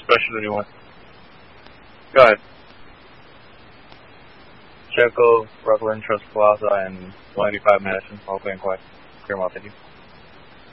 Special 31. Go ahead. Checo, Brooklyn, Trust Plaza, and 185 Madison. All clear and quiet. Clear them out, thank you.